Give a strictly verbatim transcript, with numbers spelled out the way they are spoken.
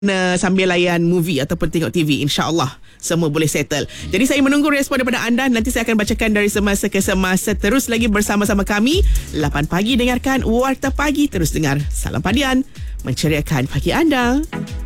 uh, sambil layan movie ataupun tengok T V, insya-Allah semua boleh settle. Jadi saya menunggu respon daripada anda. Nanti saya akan bacakan dari semasa ke semasa. Terus lagi bersama-sama kami lapan pagi, dengarkan Warta Pagi. Terus dengar Salam Padian menceriakan pagi anda.